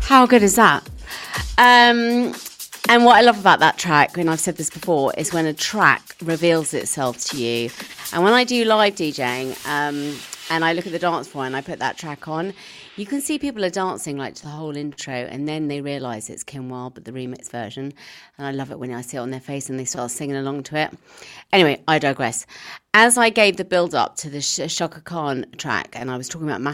How good is that? And what I love about that track, and I've said this before, is when a track reveals itself to you. And when I do live DJing, and I look at the dance floor and I put that track on, you can see people are dancing like to the whole intro, and then they realise it's Kim Wilde, but the remix version. And I love it when I see it on their face and they start singing along to it. Anyway, I digress. As I gave the build-up to the Chaka Khan track, and I was talking about